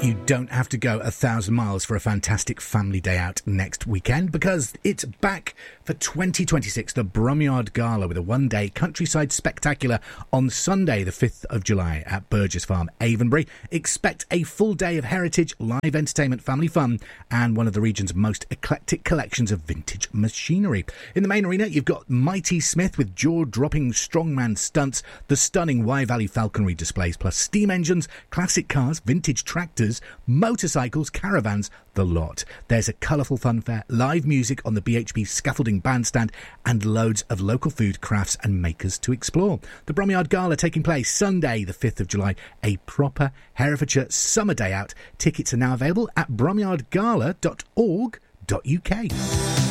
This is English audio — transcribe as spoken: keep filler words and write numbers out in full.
You don't have to go a thousand miles for a fantastic family day out next weekend, because it's back for twenty twenty-six, the Bromyard Gala, with a one-day countryside spectacular on Sunday, the fifth of July at Burgess Farm, Avonbury. Expect a full day of heritage, live entertainment, family fun, and one of the region's most eclectic collections of vintage machinery. In the main arena, you've got Mighty Smith with jaw-dropping strongman stunts, the stunning Wye Valley falconry displays, plus steam engines, classic cars, vintage tractors, motorcycles, caravans, the lot. There's a colourful fun fair, live music on the B H P scaffolding bandstand, and loads of local food, crafts and makers to explore. The Bromyard Gala taking place Sunday the fifth of July, a proper Herefordshire summer day out. Tickets are now available at bromyard gala dot org dot uk.